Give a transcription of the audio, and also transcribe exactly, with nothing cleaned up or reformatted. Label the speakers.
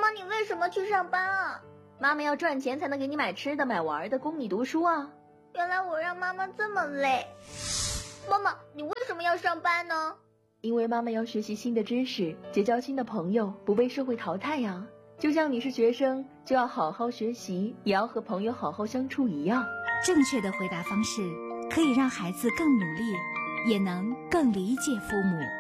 Speaker 1: 妈，你为什么去上班啊？
Speaker 2: 妈妈要赚钱才能给你买吃的买玩的，供你读书啊。
Speaker 1: 原来我让妈妈这么累。妈妈，你为什么要上班呢？
Speaker 2: 因为妈妈要学习新的知识，结交新的朋友，不被社会淘汰呀。就像你是学生，就要好好学习，也要和朋友好好相处一样。
Speaker 3: 正确的回答方式可以让孩子更努力，也能更理解父母。